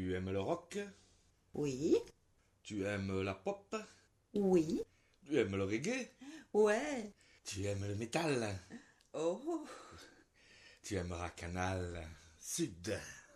Tu aimes le rock? Oui. Tu aimes la pop? Oui. Tu aimes le reggae? Ouais. Tu aimes le métal? Oh. Tu aimeras Canal Sud.